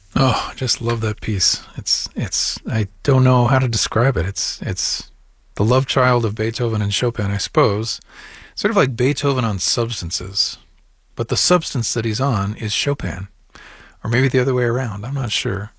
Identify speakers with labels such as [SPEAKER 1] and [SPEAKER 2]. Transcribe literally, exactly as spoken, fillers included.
[SPEAKER 1] Oh, I just love that piece. It's it's I don't know how to describe it. It's it's the love child of Beethoven and Chopin, I suppose. Sort of like Beethoven on substances, but the substance that he's on is Chopin, or maybe the other way around. I'm not sure.